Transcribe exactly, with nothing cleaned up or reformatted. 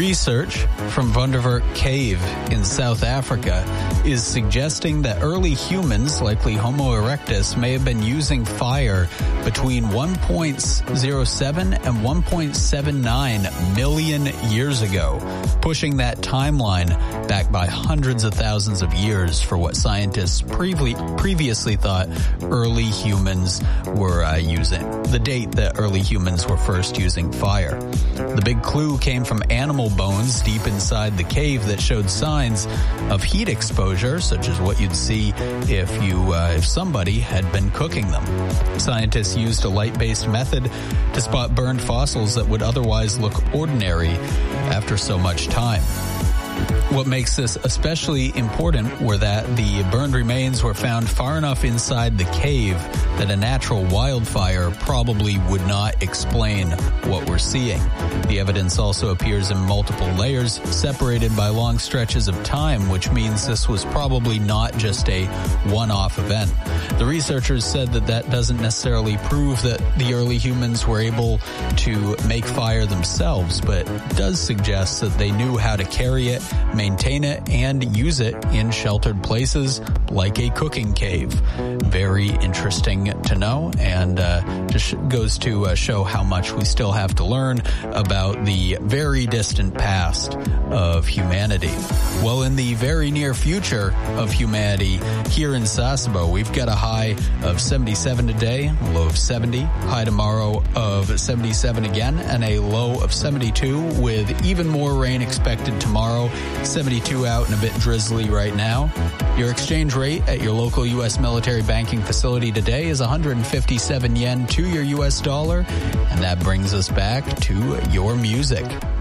research from Vonderwerk Cave in South Africa is suggesting that early humans, likely Homo erectus, may have been using fire between one point zero seven and one point seven nine million years ago, pushing that timeline back by hundreds of thousands of years for what scientists previ- previously thought early humans were uh, using. The date that early humans were first using fire. The big clue came from animal bones deep inside the cave that showed signs of heat exposure, such as what you'd see if you uh, if somebody had been cooking them. Scientists used a light-based method to spot burned fossils that would otherwise look ordinary after so much time. What makes this especially important were that the burned remains were found far enough inside the cave that a natural wildfire probably would not explain what we're seeing. The evidence also appears in multiple layers, separated by long stretches of time, which means this was probably not just a one-off event. The researchers said that that doesn't necessarily prove that the early humans were able to make fire themselves, but does suggest that they knew how to carry it, maintain it, and use it in sheltered places like a cooking cave. Very interesting to know, and uh, just goes to uh, show how much we still have to learn about the very distant past of humanity. Well, in the very near future of humanity, here in Sasebo, we've got a high of seventy-seven today, a low of seventy, high tomorrow of seventy-seven again, and a low of seventy-two with even more rain expected tomorrow. seventy-two out and a bit drizzly right now. Your exchange rate at your local U S military banking facility today is one hundred fifty-seven yen to your U S dollar, and that brings us back to your music.